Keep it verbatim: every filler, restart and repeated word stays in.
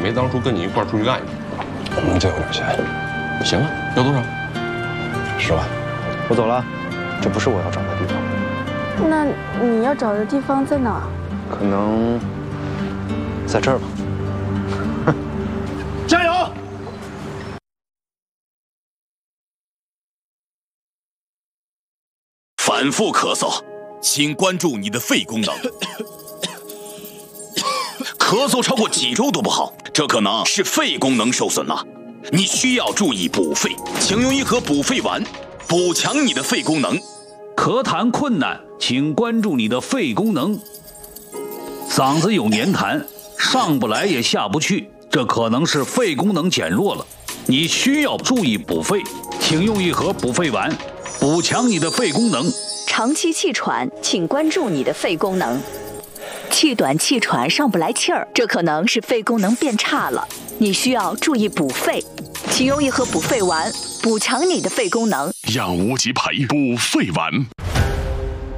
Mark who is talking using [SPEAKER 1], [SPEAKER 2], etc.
[SPEAKER 1] 没当初跟你一块儿出去干去。
[SPEAKER 2] 我能借我点钱？
[SPEAKER 1] 行啊，要多少？
[SPEAKER 2] 十万。
[SPEAKER 3] 我走了，这不是我要找的地方。
[SPEAKER 4] 那你要找的地方在哪儿？
[SPEAKER 3] 可能在这儿吧。加油！
[SPEAKER 5] 反复咳嗽，请关注你的肺功能。咳嗽超过几周都不好，这可能是肺功能受损了。你需要注意补肺，请用一盒补肺丸，补强你的肺功能。
[SPEAKER 6] 咳痰困难，请关注你的肺功能。嗓子有黏痰，上不来也下不去，这可能是肺功能减弱了。你需要注意补肺，请用一盒补肺丸，补强你的肺功能。
[SPEAKER 7] 长期气喘，请关注你的肺功能。气短气喘上不来气儿，这可能是肺功能变差了，你需要注意补肺，请用一盒补肺丸，补强你的肺功能。
[SPEAKER 8] 养无极培补肺丸。